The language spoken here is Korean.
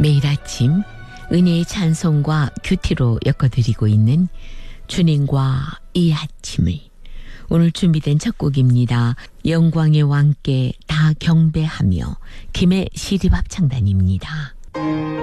매일 아침 은혜의 찬송과 큐티로 엮어드리고 있는 주님과 이 아침을, 오늘 준비된 첫 곡입니다. 영광의 왕께 다 경배하며 김해 시립합창단입니다.